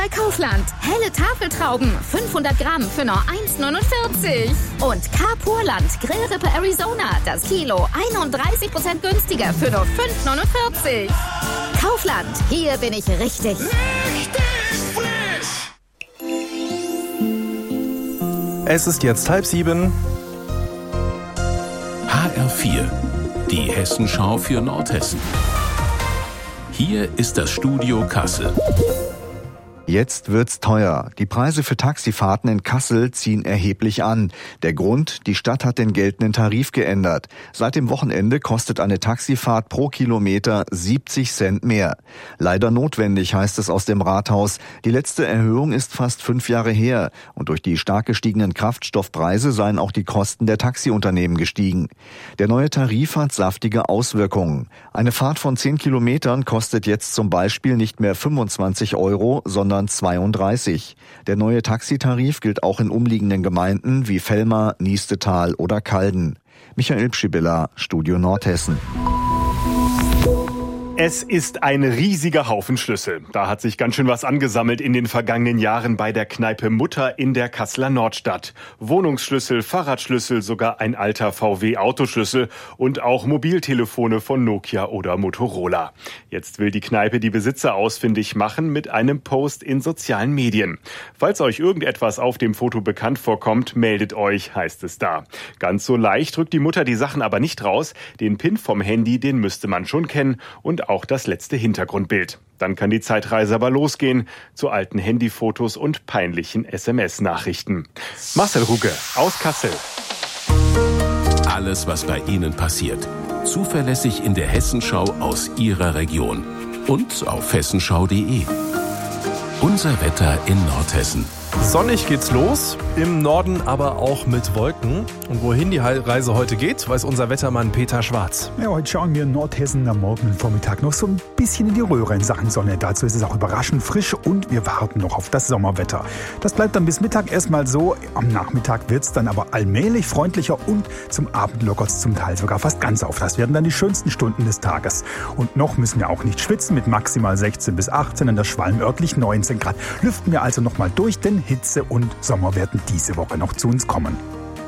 bei Kaufland. Helle Tafeltrauben, 500 Gramm für nur 1,49. Und Carpurland Grillrippe Arizona, das Kilo 31% günstiger für nur 5,49. Kaufland, hier bin ich richtig. Es ist jetzt 6:30. HR4, die Hessenschau für Nordhessen. Hier ist das Studio Kassel. Jetzt wird's teuer. Die Preise für Taxifahrten in Kassel ziehen erheblich an. Der Grund: die Stadt hat den geltenden Tarif geändert. Seit dem Wochenende kostet eine Taxifahrt pro Kilometer 70 Cent mehr. Leider notwendig, heißt es aus dem Rathaus. Die letzte Erhöhung ist fast 5 Jahre her. Und durch die stark gestiegenen Kraftstoffpreise seien auch die Kosten der Taxiunternehmen gestiegen. Der neue Tarif hat saftige Auswirkungen. Eine Fahrt von 10 Kilometern kostet jetzt zum Beispiel nicht mehr 25 €, sondern 32. Der neue Taxitarif gilt auch in umliegenden Gemeinden wie Vellmar, Niestetal oder Calden. Michael Pschibilla, Studio Nordhessen. Es ist ein riesiger Haufen Schlüssel. Da hat sich ganz schön was angesammelt in den vergangenen Jahren bei der Kneipe Mutter in der Kasseler Nordstadt. Wohnungsschlüssel, Fahrradschlüssel, sogar ein alter VW-Autoschlüssel und auch Mobiltelefone von Nokia oder Motorola. Jetzt will die Kneipe die Besitzer ausfindig machen mit einem Post in sozialen Medien. Falls euch irgendetwas auf dem Foto bekannt vorkommt, meldet euch, heißt es da. Ganz so leicht drückt die Mutter die Sachen aber nicht raus. Den PIN vom Handy, den müsste man schon kennen und auch das letzte Hintergrundbild. Dann kann die Zeitreise aber losgehen zu alten Handyfotos und peinlichen SMS-Nachrichten. Marcel Ruge aus Kassel. Alles, was bei Ihnen passiert. Zuverlässig in der Hessenschau aus Ihrer Region. Und auf hessenschau.de. Unser Wetter in Nordhessen. Sonnig geht's los, im Norden aber auch mit Wolken. Und wohin die Reise heute geht, weiß unser Wettermann Peter Schwarz. Ja, heute schauen wir in Nordhessen am Morgen und Vormittag noch so ein bisschen in die Röhre in Sachen Sonne. Dazu ist es auch überraschend frisch und wir warten noch auf das Sommerwetter. Das bleibt dann bis Mittag erstmal so. Am Nachmittag wird's dann aber allmählich freundlicher und zum Abend lockert's zum Teil sogar fast ganz auf. Das werden dann die schönsten Stunden des Tages. Und noch müssen wir auch nicht schwitzen mit maximal 16 bis 18, in der Schwalm örtlich 19 Grad. Lüften wir also nochmal durch, denn Hitze und Sommer werden diese Woche noch zu uns kommen.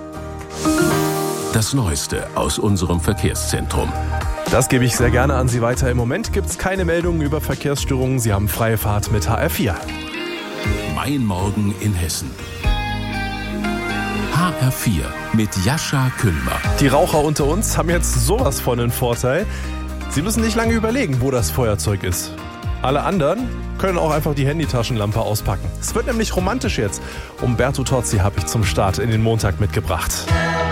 Das Neueste aus unserem Verkehrszentrum. Das gebe ich sehr gerne an Sie weiter. Im Moment gibt es keine Meldungen über Verkehrsstörungen. Sie haben freie Fahrt mit HR4. Mein Morgen in Hessen. HR4 mit Jascha Kühlmer. Die Raucher unter uns haben jetzt sowas von einen Vorteil. Sie müssen nicht lange überlegen, wo das Feuerzeug ist. Alle anderen können auch einfach die Handytaschenlampe auspacken. Es wird nämlich romantisch jetzt. Umberto Tozzi habe ich zum Start in den Montag mitgebracht.